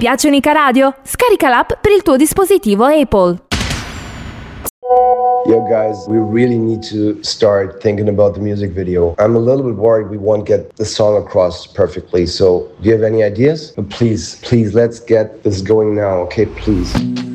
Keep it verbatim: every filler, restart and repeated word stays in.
piacciono i Ca-Radio? Scarica l'app per il tuo dispositivo Apple. Yo guys, we really need to start thinking about the music video. I'm a little bit worried we won't get the song across perfectly, so do you have any ideas? But please, please, let's get this going now, okay? Please.